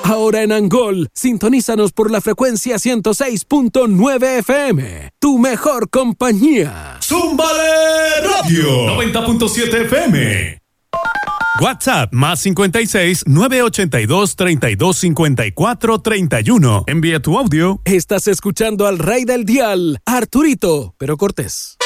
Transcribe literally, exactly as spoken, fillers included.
Ahora en Angol, sintonízanos por la frecuencia ciento seis punto nueve F M. Tu mejor compañía. ¡Zúmbale Radio! noventa punto siete F M. WhatsApp más cincuenta y seis, nueve ochenta y dos, treinta y dos cincuenta y cuatro, treinta y uno. Envía tu audio. Estás escuchando al rey del dial, Arturito, pero Cortés.